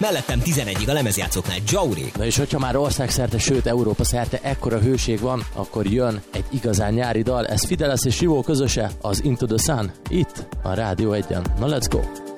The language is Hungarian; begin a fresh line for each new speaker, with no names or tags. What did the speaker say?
Mellettem 11-ig a lemezjátszóknál Jauri.
Na és hogyha már országszerte, sőt Európa szerte ekkora hőség van, akkor jön egy igazán nyári dal, ez Fideles és Rivó közöse, az Into the Sun, itt a Rádió 1-en. Na let's go!